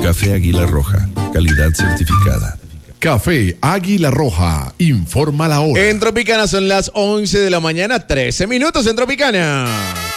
Café Águila Roja, calidad certificada. Café Águila Roja, informa la hora. En Tropicana son las 11 de la mañana, 13 minutos en Tropicana.